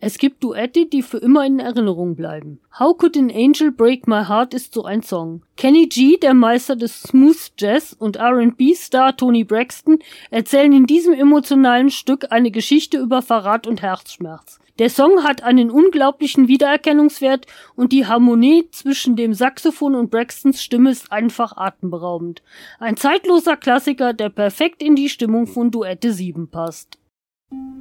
Es gibt Duette, die für immer in Erinnerung bleiben. How Could an Angel Break My Heart ist so ein Song. Kenny G, der Meister des Smooth Jazz, und R&B-Star Toni Braxton erzählen in diesem emotionalen Stück eine Geschichte über Verrat und Herzschmerz. Der Song hat einen unglaublichen Wiedererkennungswert und die Harmonie zwischen dem Saxophon und Braxtons Stimme ist einfach atemberaubend. Ein zeitloser Klassiker, der perfekt in die Stimmung von Duette 7 passt.